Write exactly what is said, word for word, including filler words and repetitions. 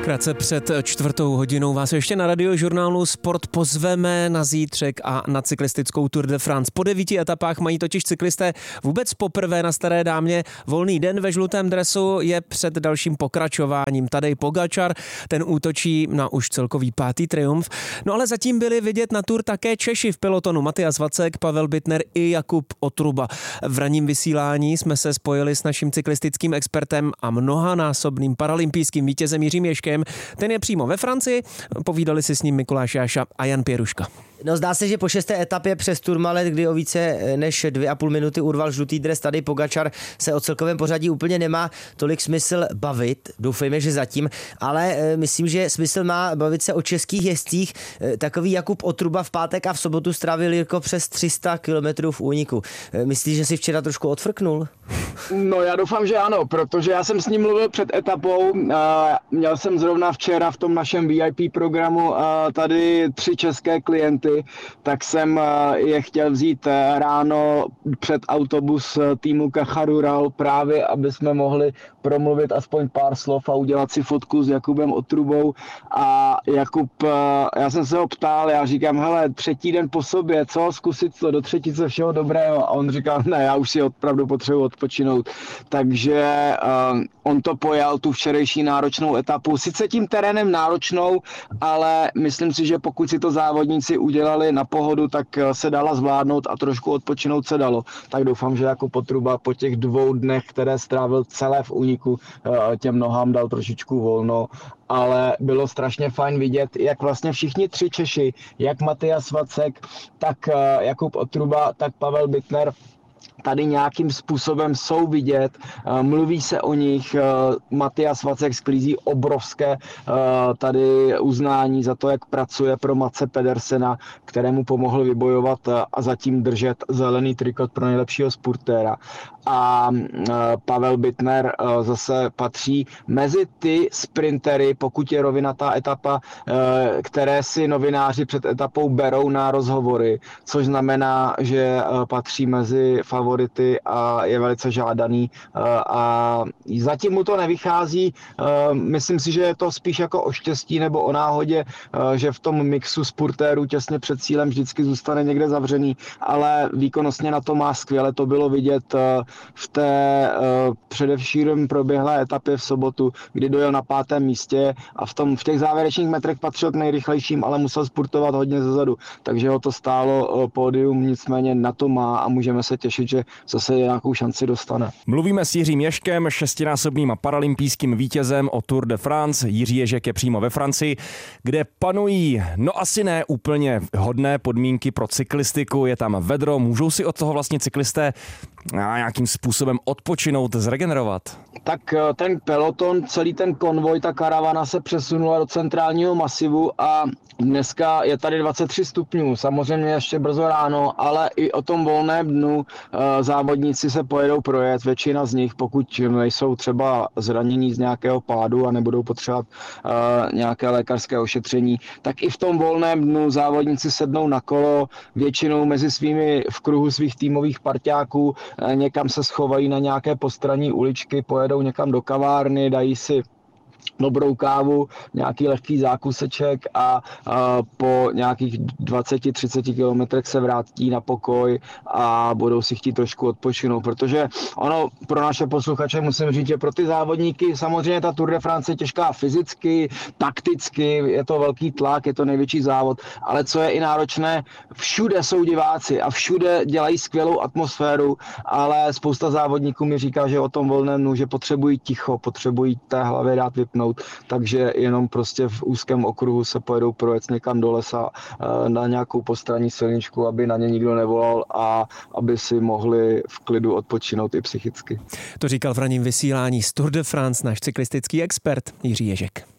Krátce před čtvrtou hodinou vás ještě na radiožurnálu Sport pozveme na zítřek a na cyklistickou Tour de France. Po devíti etapách mají totiž cyklisté vůbec poprvé na Staré dámě volný den. Ve žlutém dresu je před dalším pokračováním Tadej Pogačar, ten útočí na už celkový pátý triumf. No ale zatím byli vidět na Tour také Češi v pelotonu: Matyas Vacek, Pavel Bittner i Jakub Otruba. V ranním vysílání jsme se spojili s naším cyklistickým expertem a mnohanásobným paralympijským vítězem Jiřím Ježkem. Ten je přímo ve Francii, povídali si s ním Mikuláš Jáša a Jan Pěruška. No, zdá se, že po šesté etapě přes Tourmalet, kdy o více než dvě a půl minuty urval žlutý dres Tadej Pogačar, se o celkovém pořadí úplně nemá tolik smysl bavit. Doufejme, že zatím, ale e, myslím, že smysl má bavit se o českých jezdcích. E, takový Jakub Otruba v pátek a v sobotu strávil Jirko přes tři sta kilometrů v úniku. E, myslíš, že si včera trošku odfrknul? No, já doufám, že ano, protože já jsem s ním mluvil před etapou. Měl jsem zrovna včera v tom našem V I P programu tady tři české klienty, tak jsem je chtěl vzít ráno před autobus týmu Caja Rural, právě aby jsme mohli promluvit aspoň pár slov a udělat si fotku s Jakubem Otrubou. A Jakub, já jsem se ho ptal, já říkám, hele, třetí den po sobě, co, zkusit to, do třetice všeho dobrého. A on říkal, ne, já už si opravdu potřebuji odpočinout. Takže uh, on to pojal, tu včerejší náročnou etapu. Sice tím terénem náročnou, ale myslím si, že pokud si to závodníci udělali na pohodu, tak se dala zvládnout a trošku odpočinout se dalo. Tak doufám, že jako Potruba po těch dvou dnech, které strávil celé v úniku, uh, těm nohám dal trošičku volno. Ale bylo strašně fajn vidět, jak vlastně všichni tři Češi, jak Matyas Vacek, tak uh, Jakub Otruba, tak Pavel Bittner, tady nějakým způsobem jsou vidět, mluví se o nich. Matyas Vacek sklízí obrovské tady uznání za to, jak pracuje pro Matse Pedersena, kterému pomohl vybojovat a zatím držet zelený trikot pro nejlepšího spurtéra. A Pavel Bittner zase patří mezi ty sprintery, pokud je rovinatá etapa, které si novináři před etapou berou na rozhovory, což znamená, že patří mezi favority a je velice žádaný. A zatím mu to nevychází. Myslím si, že je to spíš jako o štěstí nebo o náhodě, že v tom mixu spurtérů těsně před cílem vždycky zůstane někde zavřený, ale výkonnostně na to má skvěle. To bylo vidět v té uh, především proběhlé etapě v sobotu, kdy dojel na pátém místě a v, tom, v těch závěrečných metrech patřil k nejrychlejším, ale musel spurtovat hodně zezadu. Takže ho to stálo uh, pódium, nicméně na to má a můžeme se těšit, že zase nějakou šanci dostane. Mluvíme s Jiřím Ježkem, šestinásobným a paralympijským vítězem o Tour de France. Jiří Ježek je přímo ve Francii, kde panují, no asi ne úplně hodné podmínky pro cyklistiku. Je tam vedro, můžou si od toho vlastně cyklisté nějakým způsobem odpočinout, zregenerovat? Tak ten peloton, celý ten konvoj, ta karavana se přesunula do centrálního masivu a dneska je tady dvacet tři stupňů, samozřejmě ještě brzo ráno, ale i o tom volném dnu závodníci se pojedou projet, většina z nich, pokud nejsou třeba zranění z nějakého pádu a nebudou potřebovat nějaké lékařské ošetření, tak i v tom volném dnu závodníci sednou na kolo, většinou mezi svými, v kruhu svých týmových parťáků, někam se schovají na nějaké postranní uličky, pojedou někam do kavárny, dají si dobrou kávu, nějaký lehký zákuseček a, a po nějakých dvacet třicet kilometrech se vrátí na pokoj a budou si chtít trošku odpočinout, protože ono pro naše posluchače musím říct, že pro ty závodníky samozřejmě ta Tour de France je těžká fyzicky, takticky, je to velký tlak, je to největší závod, ale co je i náročné, všude jsou diváci a všude dělají skvělou atmosféru, ale spousta závodníků mi říká, že o tom volném dnu, že potřebují ticho, potřebují té hlavě dát vypnout, takže jenom prostě v úzkém okruhu se pojedou projet někam do lesa na nějakou postranní silničku, aby na ně nikdo nevolal a aby si mohli v klidu odpočinout i psychicky. To říkal v ranním vysílání z Tour de France náš cyklistický expert Jiří Ježek.